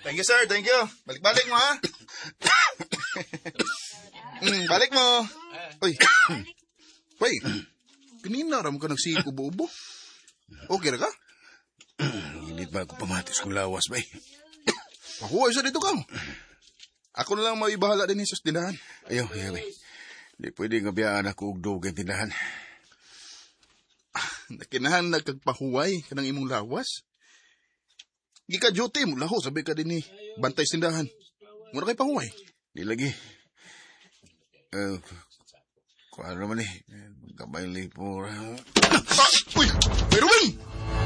Thank you, sir. Thank you. Balik-balik mo, ha? Balik mo. Uy. Uy. Kanina ram ka nagsikubo-ubo. Okay na ka? Hindi ba ako pamatis kung lawas ba eh? Pakuha isa dito ka. Ako na lang maibahala din sa tindahan. Ayaw, ba. Hindi pwede nga biyaan ako og dugay tindahan. Nakinahan nagkagpahuway ka ng imong lawas. Gika duty mo laho, sabi ka din ni bantay sindahan. Muna kay pahuway. Di lagi. Kung ano naman eh. Kabayli po. Uy! May Ruben!